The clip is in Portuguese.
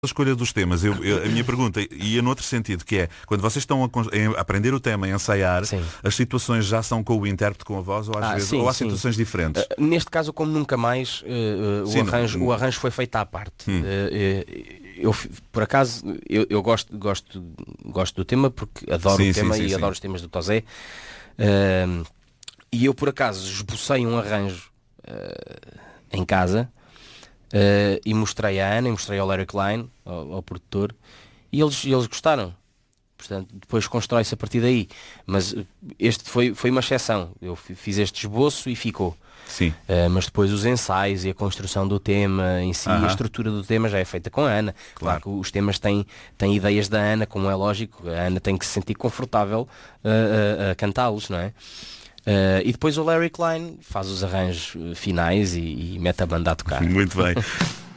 a escolha dos temas. A minha pergunta ia noutro sentido, que é, quando vocês estão a aprender o tema, a ensaiar, Sim. as situações já são com o intérprete, com a voz, ou às vezes, sim, ou há sim. situações diferentes? Neste caso, como nunca mais, Sim, o arranjo foi feito à parte. Por acaso, eu gosto do tema, porque adoro o tema e adoro os temas do Tozé. E eu, por acaso, esbocei um arranjo em casa, e mostrei à Ana e mostrei ao Larry Klein, ao produtor, e eles gostaram. Portanto, depois constrói-se a partir daí. Mas este foi uma exceção. Eu fiz este esboço e ficou. Sim. Mas depois os ensaios e a construção do tema em si, a estrutura do tema já é feita com a Ana. Claro que os temas têm ideias da Ana, como é lógico. A Ana tem que se sentir confortável a cantá-los, não é? E depois o Larry Klein faz os arranjos finais e mete a banda a tocar. Muito bem.